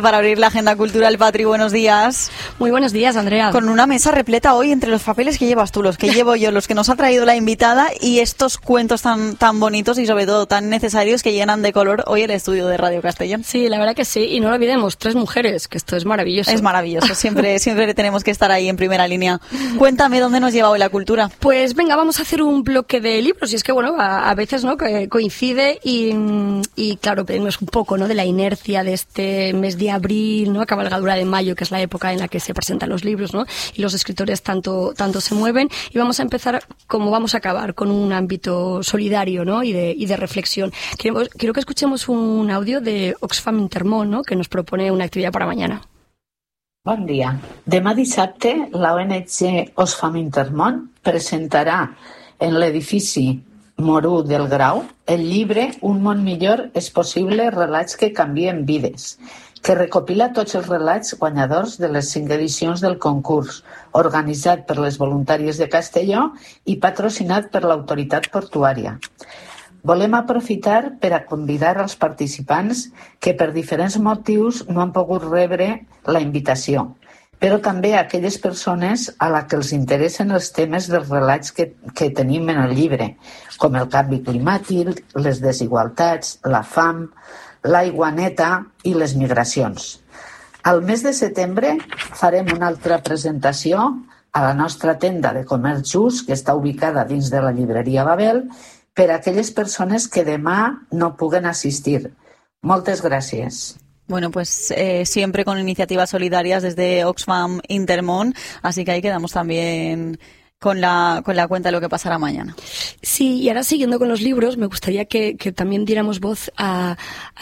Para abrir la agenda cultural, Patri, buenos días. Muy buenos días, Andrea. Con una mesa repleta hoy entre los papeles que llevas tú, los que llevo yo, los que nos ha traído la invitada y estos cuentos tan bonitos y sobre todo tan necesarios que llenan de color hoy el estudio de Radio Castellón. Sí, la verdad que sí, y no lo olvidemos, 3 mujeres, que esto es maravilloso. Es maravilloso, siempre tenemos que estar ahí en primera línea. Cuéntame dónde nos lleva hoy la cultura. Pues venga, vamos a hacer un bloque de libros y es que bueno, a veces no coincide y claro, tenemos un poco de la inercia de este mes de abril, ¿no? Cabalgadura de mayo, que es la época en la que se presentan los libros, ¿no? Y los escritores tanto se mueven. Y vamos a empezar como vamos a acabar, con un ámbito solidario, ¿no? y de reflexión. Quiero que escuchemos un audio de Oxfam Intermón, ¿no? Que nos propone una actividad para mañana. Bon dia. Demà dissabte, la ONG Oxfam Intermón presentarà en l'edifici Morú del Grau el llibre Un món millor és possible, relats que canvien vides, que recopila tots els relats guanyadors de les 5 edicions del concurs, organitzat per les voluntàries de Castelló i patrocinat per l'autoritat portuària. Volem aprofitar per a convidar als participants que per diferents motius no han pogut rebre la invitació, però també a aquelles persones a la que els interessen els temes dels relats que tenim en el llibre, com el canvi climàtic, les desigualtats, la fam, l'aigua neta i les migracions. Al mes de setembre farem una altra presentació a la nostra tenda de comerç just, que està ubicada dins de la llibreria Babel, per a aquelles persones que demà no puguen assistir. Moltes gràcies. Bueno, pues siempre con iniciativas solidarias desde Oxfam Intermón, así que ahí quedamos también con la cuenta de lo que pasará mañana. Sí, y ahora siguiendo con los libros, me gustaría que también diéramos voz a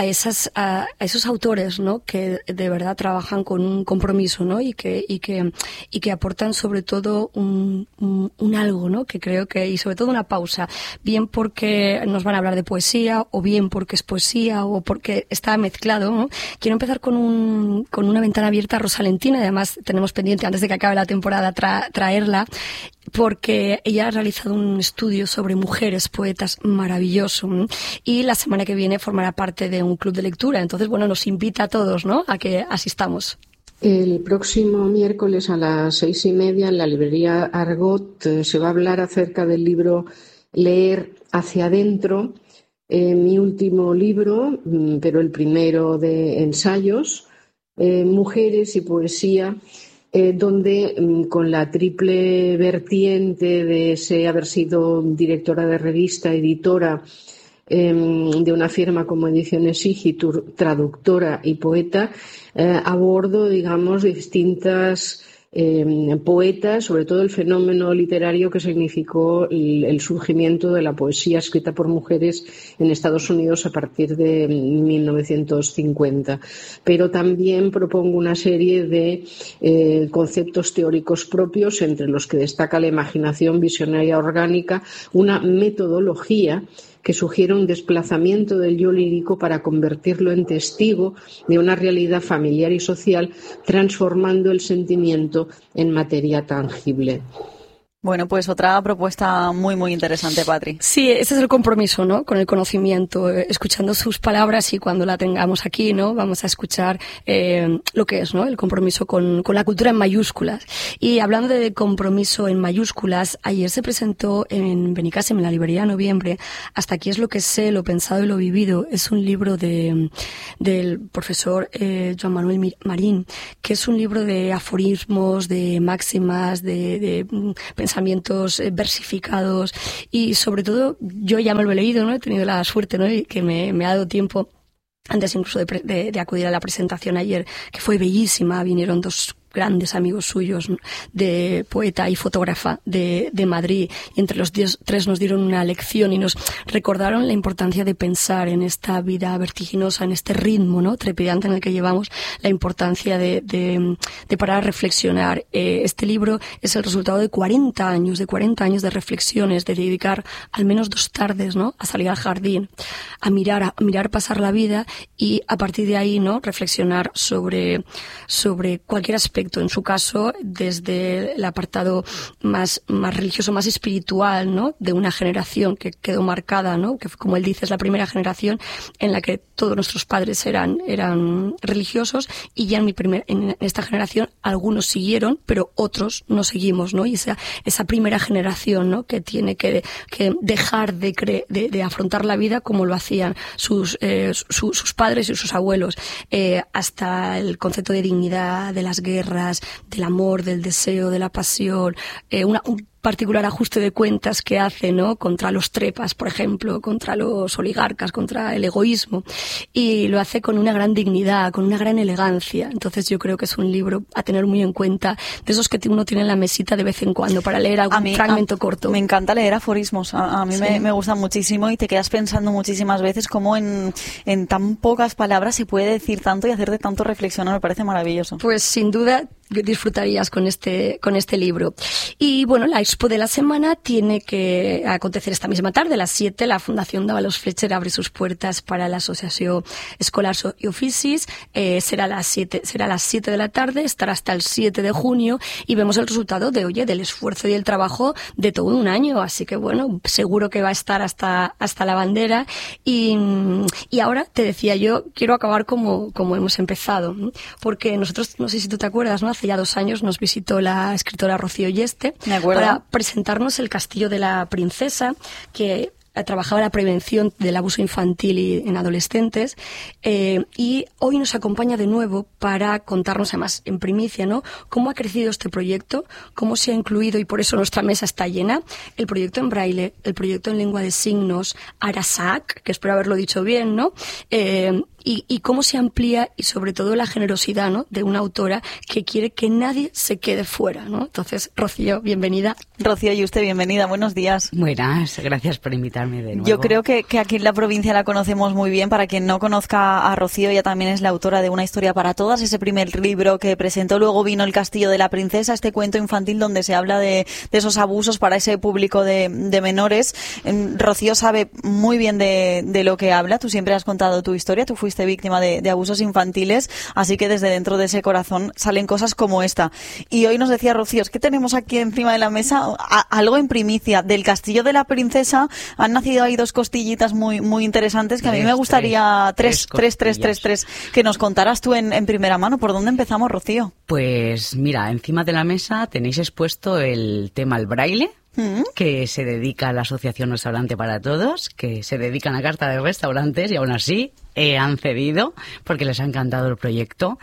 esos autores, ¿no? Que de verdad trabajan con un compromiso, ¿no? Y que aportan sobre todo un algo, ¿no? Que creo que, y sobre todo una pausa, bien porque nos van a hablar de poesía, o bien porque es poesía, o porque está mezclado, ¿no? Quiero empezar con una ventana abierta a Rosa Lentina, y además tenemos pendiente antes de que acabe la temporada traerla, porque ella ha realizado un estudio sobre mujeres poetas maravilloso, ¿no? Y la semana que viene formará parte de un club de lectura. Entonces, bueno, nos invita a todos, ¿no? A que asistamos. El próximo miércoles a las 6:30 en la librería Argot se va a hablar acerca del libro Leer hacia adentro, mi último libro, pero el primero de ensayos, Mujeres y poesía, donde con la triple vertiente de haber sido directora de revista, editora de una firma como Ediciones Igi, traductora y poeta, abordo, digamos, distintas poetas, sobre todo el fenómeno literario que significó el surgimiento de la poesía escrita por mujeres en Estados Unidos a partir de 1950. Pero también propongo una serie de conceptos teóricos propios, entre los que destaca la imaginación visionaria orgánica, una metodología que sugiere un desplazamiento del yo lírico para convertirlo en testigo de una realidad familiar y social, transformando el sentimiento en materia tangible. Bueno, pues otra propuesta muy, muy interesante, Patri. Sí, ese es el compromiso, ¿no? Con el conocimiento, escuchando sus palabras, y cuando la tengamos aquí, ¿no? Vamos a escuchar lo que es, ¿no? El compromiso con la cultura en mayúsculas. Y hablando de compromiso en mayúsculas, ayer se presentó en Benicàssim, en la librería Noviembre, Hasta aquí es lo que sé, lo pensado y lo vivido. Es un libro del profesor Joan Manuel Marín, que es un libro de aforismos, de máximas, de pensamientos versificados, y sobre todo yo ya me lo he leído, ¿no? He tenido la suerte, ¿no? Y que me ha dado tiempo antes incluso de acudir a la presentación ayer, que fue bellísima. Vinieron 2 grandes amigos suyos, de poeta y fotógrafa de Madrid, y entre los 3 nos dieron una lección y nos recordaron la importancia de pensar en esta vida vertiginosa, en este ritmo, ¿no? Trepidante en el que llevamos, la importancia de parar a reflexionar. Este libro es el resultado de 40 años de reflexiones, de dedicar al menos 2 tardes, ¿no? A salir al jardín, a mirar pasar la vida, y a partir de ahí, ¿no? Reflexionar sobre cualquier aspecto aspecto. En su caso, desde el apartado más religioso, más espiritual, ¿no? De una generación que quedó marcada, ¿no? Que, como él dice, es la primera generación en la que todos nuestros padres eran religiosos, y ya en esta generación algunos siguieron, pero otros no seguimos, ¿no? Y esa primera generación, ¿no? Que tiene que dejar de afrontar la vida como lo hacían sus padres y sus abuelos, hasta el concepto de dignidad, de las guerras, del amor, del deseo, de la pasión, un particular ajuste de cuentas que hace, ¿no? Contra los trepas, por ejemplo, contra los oligarcas, contra el egoísmo, y lo hace con una gran dignidad, con una gran elegancia. Entonces yo creo que es un libro a tener muy en cuenta, de esos que uno tiene en la mesita de vez en cuando para leer algún fragmento corto. Me encanta leer aforismos, a mí sí. me gusta muchísimo, y te quedas pensando muchísimas veces cómo en tan pocas palabras se puede decir tanto y hacerte tanto reflexionar. Me parece maravilloso. Pues sin duda disfrutarías con este libro. Y bueno, la expo de la semana tiene que acontecer esta misma tarde, a las 7. La Fundación Dávalos Fletcher abre sus puertas para la Asociación Escolars i Oficis. Será a las 7 de la tarde, estará hasta el 7 de junio, y vemos el resultado del esfuerzo y el trabajo de todo un año. Así que bueno, seguro que va a estar hasta la bandera. Y ahora te decía yo, quiero acabar como hemos empezado, ¿no? Porque nosotros, no sé si tú te acuerdas, ¿no? Hace ya 2 años nos visitó la escritora Rocío Yeste para presentarnos El Castillo de la Princesa, que trabajaba la prevención del abuso infantil en adolescentes, y hoy nos acompaña de nuevo para contarnos, además en primicia, ¿no? Cómo ha crecido este proyecto, cómo se ha incluido, y por eso nuestra mesa está llena, el proyecto en braille, el proyecto en lengua de signos, Arasac, que espero haberlo dicho bien, ¿no? Y cómo se amplía, y sobre todo la generosidad, ¿no? De una autora que quiere que nadie se quede fuera, ¿no? Entonces, Rocío, bienvenida. Rocío Yuste, bienvenida, buenos días. Buenas, gracias por invitarme de nuevo. Yo creo que aquí en la provincia la conocemos muy bien. Para quien no conozca a Rocío, ella también es la autora de Una historia para todas, ese primer libro que presentó. Luego vino El Castillo de la Princesa, este cuento infantil donde se habla de esos abusos para ese público de menores. Rocío sabe muy bien de lo que habla. Tú siempre has contado tu historia, tú fuiste víctima de abusos infantiles, así que desde dentro de ese corazón salen cosas como esta. Y hoy nos decía Rocío, es que tenemos aquí encima de la mesa algo en primicia. Del Castillo de la Princesa han nacido ahí 2 costillitas muy, muy interesantes que a mí me gustaría tres, que nos contaras tú en primera mano. ¿Por dónde empezamos, Rocío? Pues mira, encima de la mesa tenéis expuesto el tema al braille, que se dedica a la Asociación Restaurante para Todos, que se dedican a carta de restaurantes, y aún así han cedido porque les ha encantado el proyecto,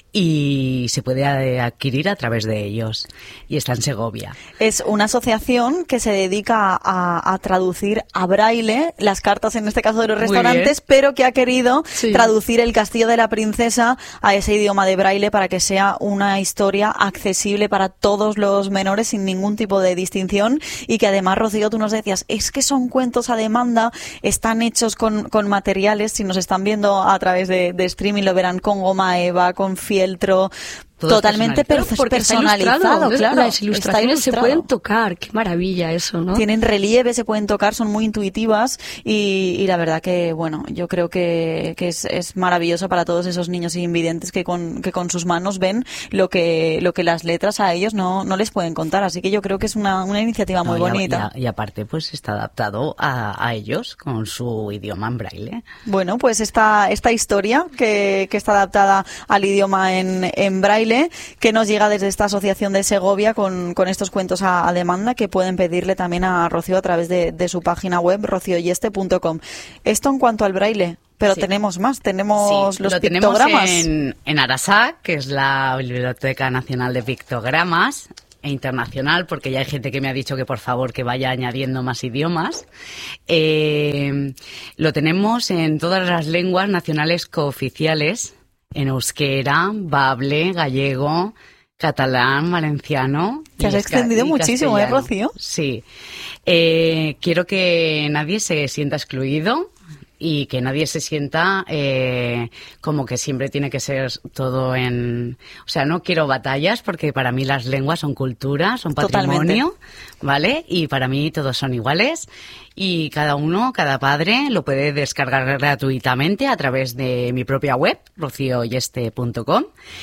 y se puede adquirir a través de ellos, y está en Segovia. Es una asociación que se dedica a traducir a braille las cartas, en este caso de los restaurantes, pero que ha querido traducir El Castillo de la Princesa a ese idioma de braille para que sea una historia accesible para todos los menores sin ningún tipo de distinción, y que además, Rocío, tú nos decías, es que son cuentos a demanda, están hechos con materiales, si nos están viendo a través de streaming lo verán, con goma eva, con fieltro, totalmente personalizado, claro. Las ilustraciones se pueden tocar, qué maravilla eso, ¿no? Tienen relieve, se pueden tocar, son muy intuitivas, y la verdad que, bueno, yo creo que es maravilloso para todos esos niños invidentes que con sus manos ven lo que las letras a ellos no les pueden contar, así que yo creo que es una iniciativa muy bonita. Y aparte, pues está adaptado a ellos con su idioma en braille. Bueno, pues esta historia que está adaptada al idioma en braille, que nos llega desde esta asociación de Segovia con estos cuentos a demanda, que pueden pedirle también a Rocío a través de su página web, rocioyeste.com. Esto en cuanto al braille. Pero tenemos más, tenemos los pictogramas. Tenemos en Arasac, que es la Biblioteca Nacional de Pictogramas, e internacional, porque ya hay gente que me ha dicho que por favor que vaya añadiendo más idiomas. Lo tenemos en todas las lenguas nacionales cooficiales, en euskera, bable, gallego, catalán, valenciano. Te has extendido muchísimo, ¿eh, Rocío? Sí. Quiero que nadie se sienta excluido y que nadie se sienta como que siempre tiene que ser todo en... O sea, no quiero batallas, porque para mí las lenguas son cultura, son patrimonio. Totalmente. ¿Vale? Y para mí todos son iguales, y cada padre lo puede descargar gratuitamente a través de mi propia web, rocioyeste.com.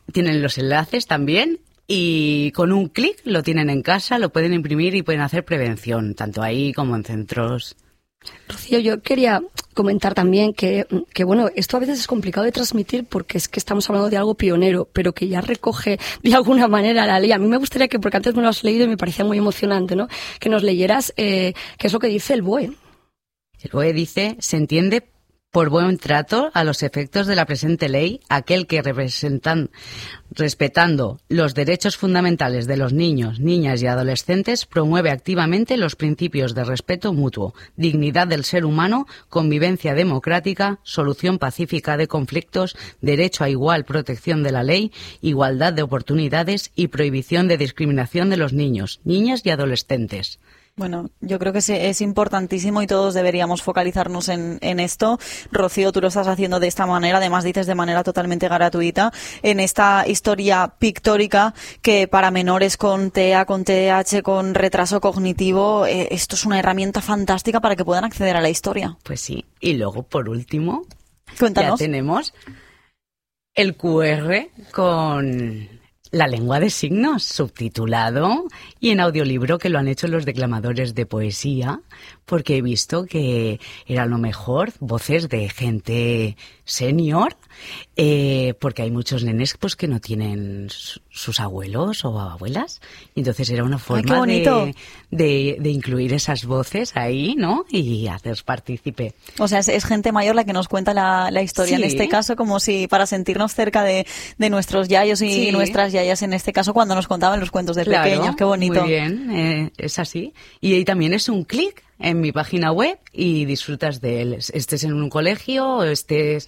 tienen los enlaces también. Y con un clic lo tienen en casa, lo pueden imprimir y pueden hacer prevención, tanto ahí como en centros. Rocío, yo quería comentar también que bueno, esto a veces es complicado de transmitir porque es que estamos hablando de algo pionero, pero que ya recoge de alguna manera la ley. A mí me gustaría que, porque antes me lo has leído y me parecía muy emocionante, ¿no?, que nos leyeras qué es lo que dice el BOE. El BOE dice: se entiende por buen trato a los efectos de la presente ley aquel que respetando los derechos fundamentales de los niños, niñas y adolescentes, promueve activamente los principios de respeto mutuo, dignidad del ser humano, convivencia democrática, solución pacífica de conflictos, derecho a igual protección de la ley, igualdad de oportunidades y prohibición de discriminación de los niños, niñas y adolescentes. Bueno, yo creo que es importantísimo y todos deberíamos focalizarnos en esto. Rocío, tú lo estás haciendo de esta manera, además dices de manera totalmente gratuita, en esta historia pictórica que para menores con TEA, con TDAH, con retraso cognitivo, esto es una herramienta fantástica para que puedan acceder a la historia. Pues sí, y luego por último, cuéntanos. Ya tenemos el QR con la lengua de signos, subtitulado y en audiolibro, que lo han hecho los declamadores de poesía, porque he visto que era lo mejor voces de gente senior, porque hay muchos nenes pues que no tienen sus abuelos o abuelas, y entonces era una forma de incluir esas voces ahí, ¿no?, y hacerles partícipe. O sea, es gente mayor la que nos cuenta la historia, sí, en este caso, como si para sentirnos cerca de nuestros yayos y sí, nuestras yayas, en este caso, cuando nos contaban los cuentos de pequeños. Qué bonito. Muy bien, es así. Y ahí también es un clic en mi página web y disfrutas de él. Estés en un colegio o estés...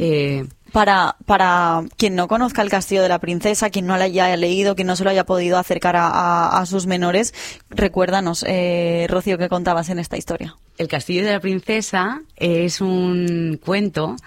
Para quien no conozca El Castillo de la Princesa, quien no la haya leído, quien no se lo haya podido acercar a sus menores, recuérdanos, Rocío, ¿qué contabas en esta historia? El Castillo de la Princesa es un cuento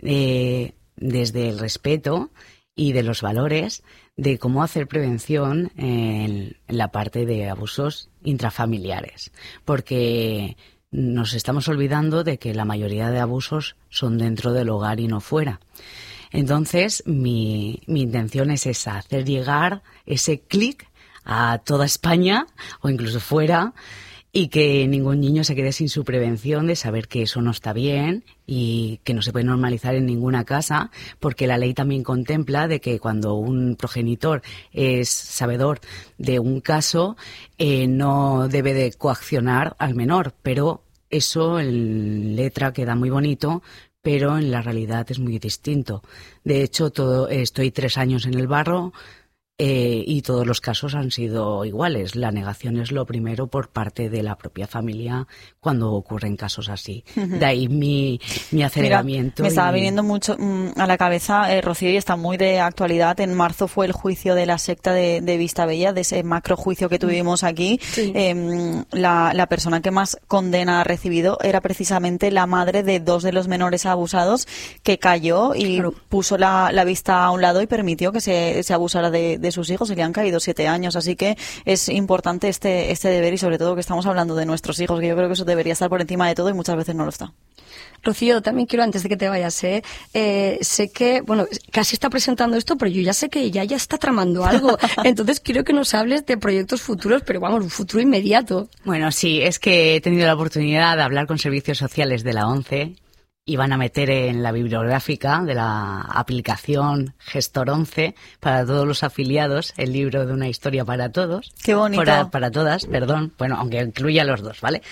desde el respeto y de los valores de cómo hacer prevención en la parte de abusos intrafamiliares, porque nos estamos olvidando de que la mayoría de abusos son dentro del hogar y no fuera. Entonces, mi intención es esa, hacer llegar ese clic a toda España o incluso fuera, y que ningún niño se quede sin su prevención de saber que eso no está bien y que no se puede normalizar en ninguna casa, porque la ley también contempla de que cuando un progenitor es sabedor de un caso, no debe de coaccionar al menor, pero eso en letra queda muy bonito, pero en la realidad es muy distinto. De hecho, estoy 3 años en el barro, y todos los casos han sido iguales. La negación es lo primero por parte de la propia familia cuando ocurren casos así. De ahí mi aceleramiento. Mira, me estaba viniendo mucho a la cabeza, Rocío, y está muy de actualidad. En marzo fue el juicio de la secta de Vistabella, de ese macro juicio que tuvimos aquí. Sí. La persona que más condena ha recibido era precisamente la madre de 2 de los menores abusados, que cayó y puso la vista a un lado y permitió que se abusara de sus hijos, y le han caído 7 años, así que es importante este deber, y sobre todo que estamos hablando de nuestros hijos, que yo creo que eso debería estar por encima de todo y muchas veces no lo está. Rocío, también quiero, antes de que te vayas, sé que, bueno, casi está presentando esto, pero yo ya sé que ya está tramando algo, entonces quiero que nos hables de proyectos futuros, pero vamos, un futuro inmediato. Bueno, sí, es que he tenido la oportunidad de hablar con servicios sociales de la ONCE, y van a meter en la bibliográfica de la aplicación Gestor 11 para todos los afiliados el libro de una historia para todos. ¡Qué bonito! Para todas, perdón. Bueno, aunque incluya a los 2, ¿vale?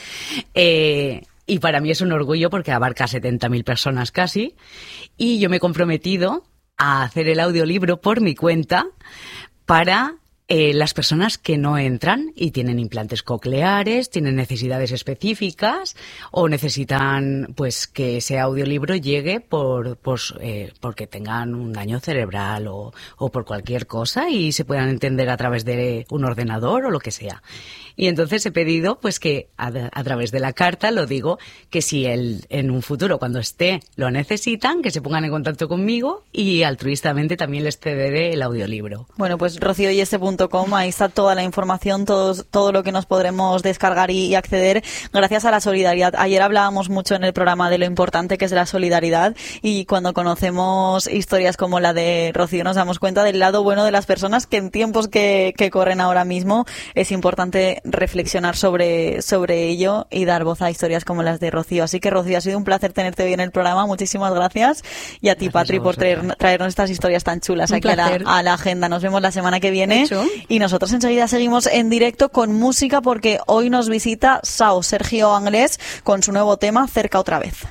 Y para mí es un orgullo porque abarca 70.000 personas casi. Y yo me he comprometido a hacer el audiolibro por mi cuenta para las personas que no entran y tienen implantes cocleares, tienen necesidades específicas o necesitan pues que ese audiolibro llegue porque tengan un daño cerebral o por cualquier cosa y se puedan entender a través de un ordenador o lo que sea. Y entonces he pedido pues que a través de la carta lo digo, que si en un futuro cuando lo necesitan, que se pongan en contacto conmigo y altruistamente también les cederé el audiolibro. Bueno, pues Rocío, y este punto castellón.com, ahí está toda la información, todo lo que nos podremos descargar y acceder gracias a la solidaridad. Ayer hablábamos mucho en el programa de lo importante que es la solidaridad, y cuando conocemos historias como la de Rocío nos damos cuenta del lado bueno de las personas, que en tiempos que corren ahora mismo es importante reflexionar sobre ello y dar voz a historias como las de Rocío. Así que, Rocío, ha sido un placer tenerte hoy en el programa, muchísimas gracias, y a ti, Patri, por traernos estas historias tan chulas aquí a la agenda. Nos vemos la semana que viene y nosotros enseguida seguimos en directo con música, porque hoy nos visita Sao Sergio Anglés con su nuevo tema Cerca otra vez.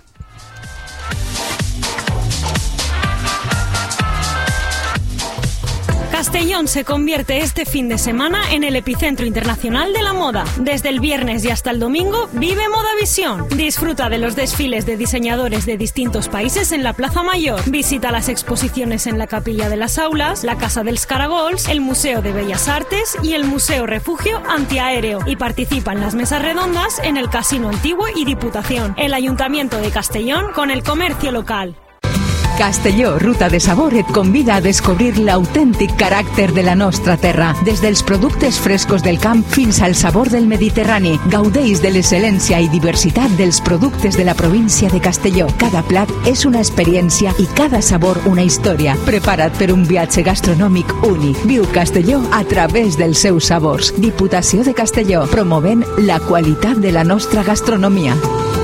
Castellón se convierte este fin de semana en el epicentro internacional de la moda. Desde el viernes y hasta el domingo vive Modavisión. Disfruta de los desfiles de diseñadores de distintos países en la Plaza Mayor. Visita las exposiciones en la Capilla de las Aulas, la Casa dels Caragols, el Museo de Bellas Artes y el Museo Refugio Antiaéreo, y participa en las mesas redondas en el Casino Antiguo y Diputación, el Ayuntamiento de Castellón con el comercio local. Castelló, ruta de sabor, et convida a descobrir l'autèntic caràcter de la nostra terra. Des dels productes frescos del camp fins al sabor del Mediterrani. Gaudeix de l'excel·lència i diversitat dels productes de la província de Castelló. Cada plat és una experiència i cada sabor una història. Prepara't per un viatge gastronòmic únic. Viu Castelló a través dels seus sabors. Diputació de Castelló, promovent la qualitat de la nostra gastronomia.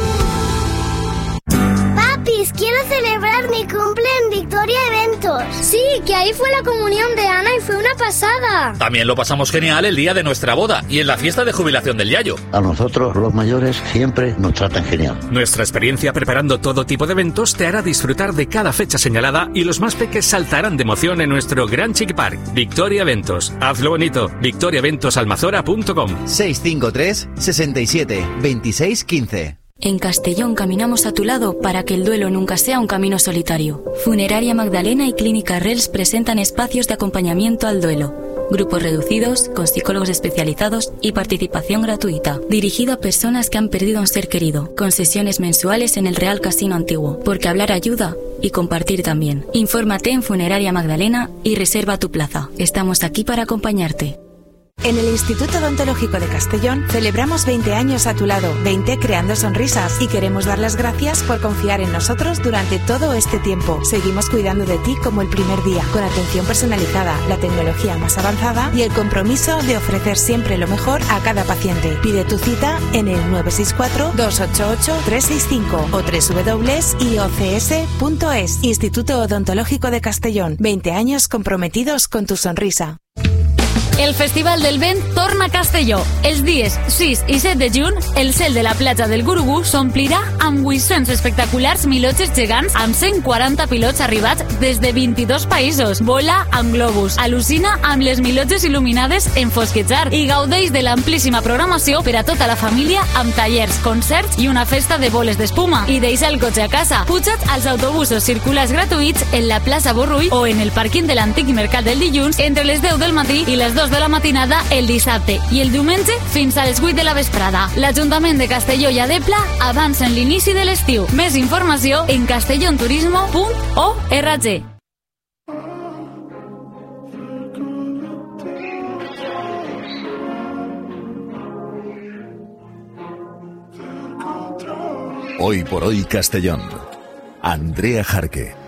Quiero celebrar mi cumple en Victoria Eventos. Sí, que ahí fue la comunión de Ana y fue una pasada. También lo pasamos genial el día de nuestra boda y en la fiesta de jubilación del Yayo. A nosotros, los mayores, siempre nos tratan genial. Nuestra experiencia preparando todo tipo de eventos te hará disfrutar de cada fecha señalada, y los más peques saltarán de emoción en nuestro Gran Chic Park. Victoria Eventos. Hazlo bonito. victoriaeventosalmazora.com 653 67 26 15. En Castellón caminamos a tu lado para que el duelo nunca sea un camino solitario. Funeraria Magdalena y Clínica Rels presentan espacios de acompañamiento al duelo. Grupos reducidos, con psicólogos especializados y participación gratuita. Dirigido a personas que han perdido a un ser querido, con sesiones mensuales en el Real Casino Antiguo. Porque hablar ayuda y compartir también. Infórmate en Funeraria Magdalena y reserva tu plaza. Estamos aquí para acompañarte. En el Instituto Odontológico de Castellón celebramos 20 años a tu lado, 20 creando sonrisas, y queremos dar las gracias por confiar en nosotros durante todo este tiempo. Seguimos cuidando de ti como el primer día, con atención personalizada, la tecnología más avanzada y el compromiso de ofrecer siempre lo mejor a cada paciente. Pide tu cita en el 964-288-365 o www.iocs.es. Instituto Odontológico de Castellón, 20 años comprometidos con tu sonrisa. El Festival del Vent torna a Castelló. Els dies 6 i 7 de juny, el cel de la platja del Gurugú s'omplirà amb 800 espectaculars milotges gegants amb 140 pilots arribats des de 22 països. Vola amb globus, al·lucina amb les milotges il·luminades en fosquejar i gaudeix de l'amplíssima programació per a tota la família amb tallers, concerts i una festa de boles d'espuma. I deixa el cotxe a casa. Puja't als autobusos circulars gratuïts en la plaça Borrull o en el pàrquing de l'antic mercat del dilluns entre les 10 del matí i les 2 de la matinada el dissabte i el diumenge fins a les 8 de la vesprada. L'Ajuntament de Castelló i Adepla avancen l'inici de l'estiu. Més informació en castellonturismo.org. Hoy por hoy Castellón. Andrea Jarque.